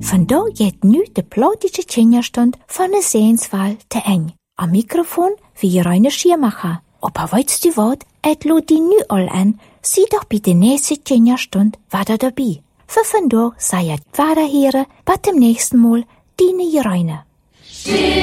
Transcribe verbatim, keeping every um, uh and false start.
Von da geht nu de plotische Kinderstund von der Sehenswahl te eng. Am Mikrofon wie Reine Schiermacher. Aber weißt du wat? Et lo die nu all an. Sieh doch bei der nächsten Kinderstund weiter dabei. Für von da sei et weiter here, bei dem nächsten Mal, deine Reine.